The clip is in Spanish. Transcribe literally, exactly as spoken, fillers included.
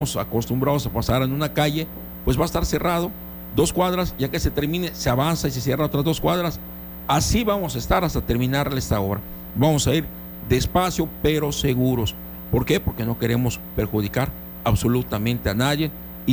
acostumbrados a pasar en una calle, pues va a estar cerrado dos cuadras, ya que se termine, se avanza y se cierra otras dos cuadras. Así vamos a estar hasta terminar esta obra. Vamos a ir despacio, pero seguros. ¿Por qué? Porque no queremos perjudicar absolutamente a nadie.